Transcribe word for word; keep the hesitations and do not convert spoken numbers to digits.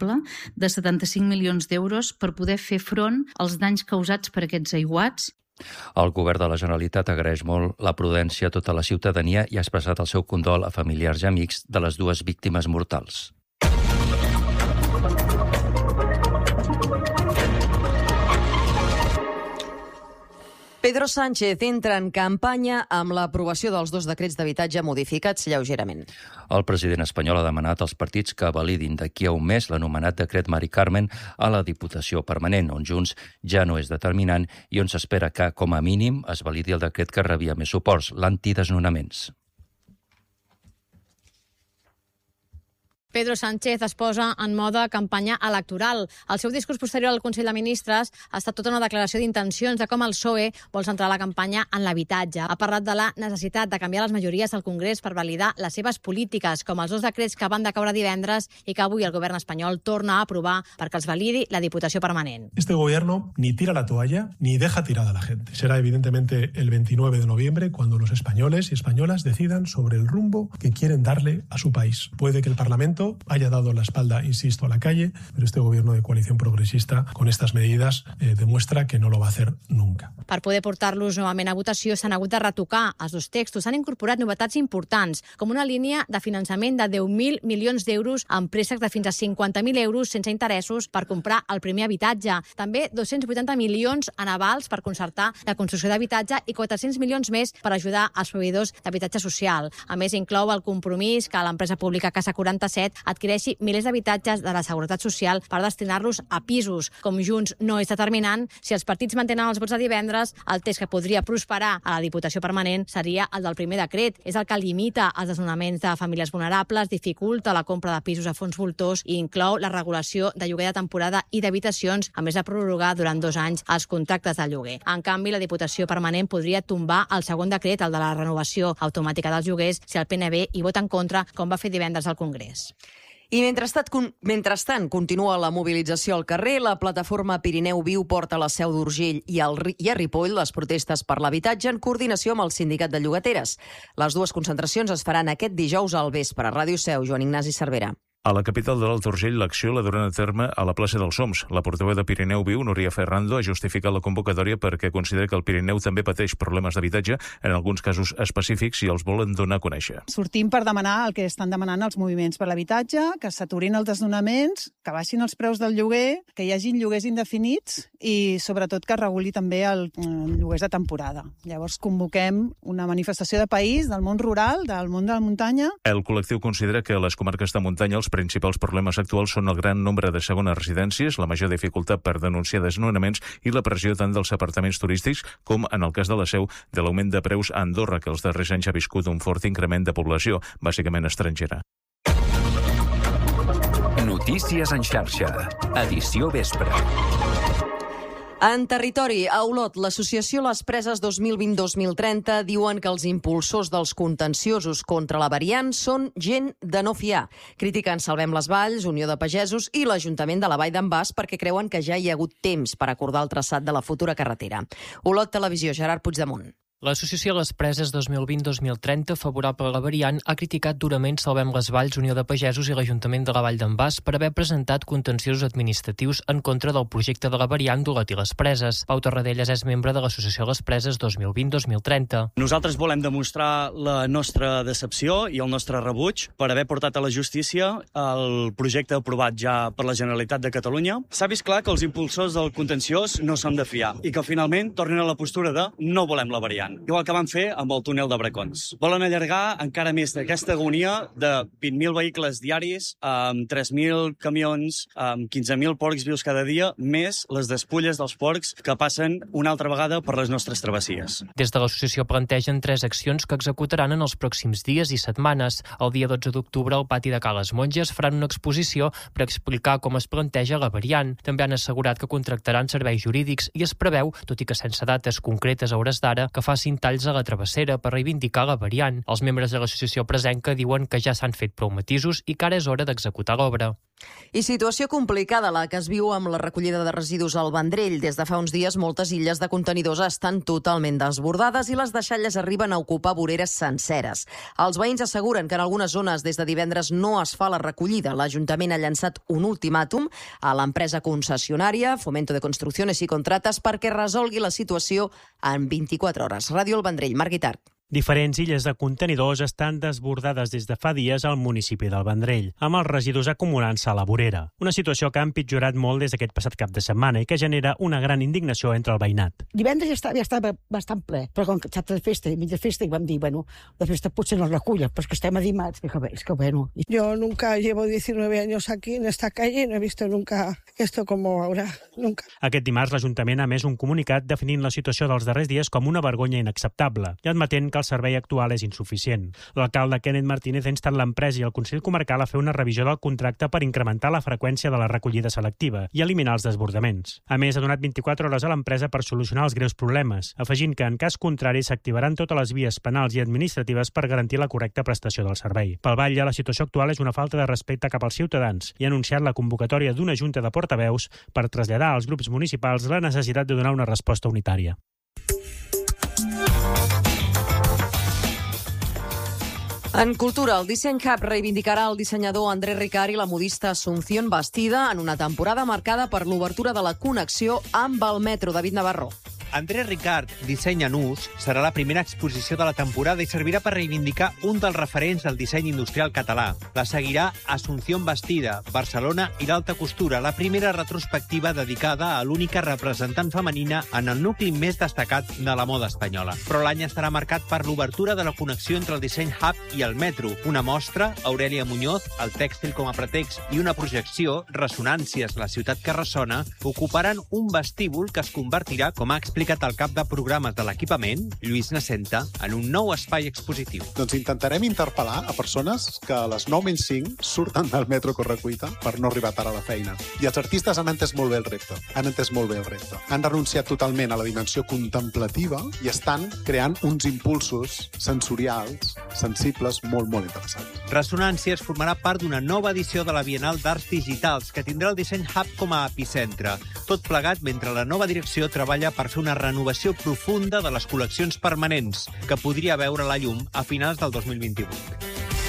doble de setanta-cinc milions d'euros per poder fer front als danys causats per aquests aiguats. El govern de la Generalitat agraeix molt la prudència a tota la ciutadania i ha expressat el seu condol a familiars i amics de les dues víctimes mortals. Pedro Sánchez entra en campanya amb l'aprovació dels dos decrets d'habitatge modificats lleugerament. El president espanyol ha demanat als partits que validin d'aquí a un mes l'anomenat decret Mari Carmen a la Diputació Permanent, on Junts ja no és determinant i on s'espera que, com a mínim, es validi el decret que rebia més suports, l'antidesnonaments. Pedro Sánchez es posa en mode campanya electoral. El seu discurs posterior al Consell de Ministres ha estat tota una declaració d'intencions de com el P S O E vol centrar la campanya en l'habitatge. Ha parlat de la necessitat de canviar les majories al Congrés per validar les seves polítiques, com els dos decrets que van decaure divendres i que avui el govern espanyol torna a aprovar perquè els validi la Diputació Permanent. Este gobierno ni tira la toalla ni deja tirada a la gente. Será evidentemente el veintinueve de noviembre cuando los españoles y españolas decidan sobre el rumbo que quieren darle a su país. Puede que el Parlamento haya dado la espalda, insisto, a la calle, pero este gobierno de coalición progresista con estas medidas eh, demuestra que no lo va a hacer nunca. Per poder portar-los novament a votació s'han hagut de retocar els dos textos. S'han incorporat novetats importants, com una línia de finançament de deu mil milions d'euros amb préstecs de fins a cinquanta mil euros sense interessos per comprar el primer habitatge. També dos-cents vuitanta milions en avals per concertar la construcció d'habitatge i quatre-cents milions més per ajudar als proveïdors d'habitatge social. A més, inclou el compromís que l'empresa pública Casa quaranta-set adquireixi milers d'habitatges de la Seguretat Social per destinar-los a pisos. Com Junts no és determinant, si els partits mantenen els vots de divendres, el text que podria prosperar a la Diputació Permanent seria el del primer decret. És el que limita els desnonaments de famílies vulnerables, dificulta la compra de pisos a fons voltors i inclou la regulació de lloguer de temporada i d'habitacions, a més de prorrogar durant dos anys els contractes de lloguer. En canvi, la Diputació Permanent podria tombar el segon decret, el de la renovació automàtica dels lloguers, si el P N B hi vota en contra, com va fer divendres al Congrés. I mentrestant, mentrestant continua la mobilització al carrer. La plataforma Pirineu Viu porta a la Seu d'Urgell i, al, i a Ripoll les protestes per l'habitatge en coordinació amb el sindicat de llogateres. Les dues concentracions es faran aquest dijous al vespre. Ràdio Seu, Joan Ignasi Cervera. A la capital de l'Alt Urgell, l'acció la duran a terme a la plaça dels Oms. La portaveu de Pirineu Viu, Núria Ferrando, ha justificat la convocatòria perquè considera que el Pirineu també pateix problemes d'habitatge, en alguns casos específics, i els volen donar a conèixer. Sortim per demanar el que estan demanant els moviments per l'habitatge, que s'aturin els desnonaments, que baixin els preus del lloguer, que hi hagin lloguers indefinits i, sobretot, que reguli també el, el lloguers de temporada. Llavors, convoquem una manifestació de país, del món rural, del món de la muntanya. El col·lectiu considera que a les comarques de muntanya els principals problemes actuals són el gran nombre de segones residències, la major dificultat per denunciar desnonaments i la pressió tant dels apartaments turístics com, en el cas de la Seu, de l'augment de preus a Andorra, que els darrers anys ha viscut un fort increment de població, bàsicament estrangera. Notícies en xarxa. Edició vespre. En territori, a Olot, l'associació Les Preses dos mil vint dos mil trenta diuen que els impulsors dels contenciosos contra la variant són gent de no fiar. Critiquen Salvem les Valls, Unió de Pagesos i l'Ajuntament de la Vall d'en Bas perquè creuen que ja hi ha hagut temps per acordar el traçat de la futura carretera. Olot Televisió, Gerard Puigdemunt. L'associació Les Preses dos mil vint dos mil trenta, favorable a la variant, ha criticat durament Salvem les Valls, Unió de Pagesos i l'Ajuntament de la Vall d'en Bas per haver presentat contenciosos administratius en contra del projecte de la variant d'Olot i les Preses. Pau Tarradellas és membre de l'associació Les Preses dos mil vint dos mil trenta. Nosaltres volem demostrar la nostra decepció i el nostre rebuig per haver portat a la justícia el projecte aprovat ja per la Generalitat de Catalunya. S'ha vist clar que els impulsors del contenciós no són de fiar i que finalment tornen a la postura de no volem la variant. Igual que van fer amb el túnel de Bracons. Volen allargar encara més d'aquesta agonia de vint mil vehicles diaris, amb tres mil camions, amb quinze mil porcs vius cada dia, més les despulles dels porcs que passen una altra vegada per les nostres travessies. Des de l'associació plantegen tres accions que executaran en els pròxims dies i setmanes. El dia dotze d'octubre al pati de Ca les Monges faran una exposició per explicar com es planteja la variant. També han assegurat que contractaran serveis jurídics i es preveu, tot i que sense dates concretes a hores d'ara, que faci facin talls a la travessera per reivindicar la variant. Els membres de l'associació presenca diuen que ja s'han fet prou matisos i que ara és hora d'executar l'obra. I situació complicada la que es viu amb la recollida de residus al Vendrell. Des de fa uns dies, moltes illes de contenidors estan totalment desbordades i les deixalles arriben a ocupar voreres senceres. Els veïns asseguren que en algunes zones des de divendres no es fa la recollida. L'Ajuntament ha llançat un ultimàtum a l'empresa concessionària Fomento de Construcciones y Contratas perquè resolgui la situació en vint-i-quatre hores. Ràdio El Vendrell, Marc Guitart. Diferents illes de contenidors estan desbordades des de fa dies al municipi del Vendrell, amb els residus acumulant-se a la vorera. Una situació que ha empitjorat molt des d'aquest passat cap de setmana i que genera una gran indignació entre el veïnat. Divendres ja estava, ja estava bastant ple, però com que xapta de festa i mitja festa, i vam dir, bueno, la festa potser no es recull, però és que estem a dimarts. És que, és que bueno. Yo nunca llevo diecinueve años aquí en esta calle y no he visto nunca esto como ahora, nunca. Aquest dimarts l'Ajuntament ha emès un comunicat definint la situació dels darrers dies com una vergonya inacceptable i admetent que el servei actual és insuficient. L'alcalde Kenneth Martínez ha instat l'empresa i el Consell Comarcal a fer una revisió del contracte per incrementar la freqüència de la recollida selectiva i eliminar els desbordaments. A més, ha donat vint-i-quatre hores a l'empresa per solucionar els greus problemes, afegint que en cas contrari s'activaran totes les vies penals i administratives per garantir la correcta prestació del servei. Pel Batlle, la situació actual és una falta de respecte cap als ciutadans i ha anunciat la convocatòria d'una junta de portaveus per traslladar als grups municipals la necessitat de donar una resposta unitària. En cultura, el Disseny Hub reivindicarà el dissenyador André Ricard i la modista Asunción Bastida en una temporada marcada per l'obertura de la connexió amb el metro. David Navarro. André Ricard, Disseny en ús, serà la primera exposició de la temporada i servirà per reivindicar un dels referents del disseny industrial català. La seguirà Asunción Bastida, Barcelona i l'alta costura, la primera retrospectiva dedicada a l'única representant femenina en el nucli més destacat de la moda espanyola. Però l'any estarà marcat per l'obertura de la connexió entre el Disseny Hub i el metro. Una mostra, Aurelia Muñoz, el tèxtil com a pretext i una projecció, Ressonàncies, la ciutat que ressona, ocuparan un vestíbul que es convertirà, com ha explicat el cap de programes de l'equipament, Lluís Nacenta, en un nou espai expositiu. Doncs intentarem interpel·lar a persones que a les nou menys cinc surten del metro correcuita per no arribar tard a la feina. I els artistes han entès molt bé el repte. Han entès molt bé el repte. Han renunciat totalment a la dimensió contemplativa i estan creant uns impulsos sensorials, sensibles, molt, molt interessants. Ressonàncies formarà part d'una nova edició de la Bienal d'Arts Digitals que tindrà el Disseny Hub com a epicentre. Tot plegat mentre la nova direcció treballa per fer una renovació profunda de les col·leccions permanents, que podria veure la llum a finals del dos mil vint-i-vuit.